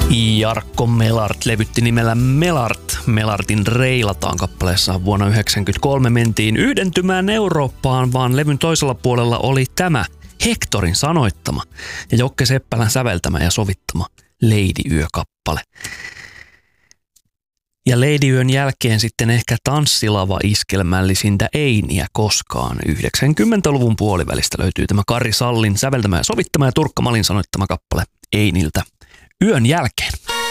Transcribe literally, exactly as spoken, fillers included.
Jarkko Melart levytti nimellä Melart. Melartin Reilataan kappaleessa vuonna yhdeksänkymmentäkolme mentiin yhdentymään Eurooppaan, vaan levyn toisella puolella oli tämä Hectorin sanoittama ja Jokke Seppälän säveltämä ja sovittama Lady Yö-kappale. Ja Lady Yön jälkeen sitten ehkä tanssilava iskelmällisintä Einiä koskaan. yhdeksänkymmentäluvun puolivälistä löytyy tämä Kari Sallin säveltämä ja sovittama ja Turkka Malin sanoittama kappale Einiltä Yön jälkeen.